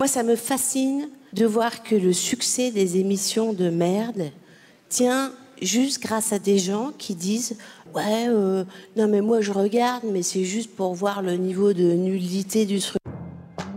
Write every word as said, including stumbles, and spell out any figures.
Moi, ça me fascine de voir que le succès des émissions de merde tient juste grâce à des gens qui disent « Ouais, euh, non mais moi je regarde, mais c'est juste pour voir le niveau de nullité du truc. »